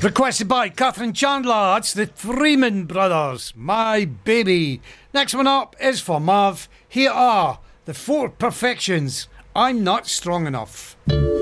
Requested by Catherine Chandler. That's the Freeman Brothers. My Baby. Next one up is for Marv. Here are the Four Perfections. I'm Not Strong Enough.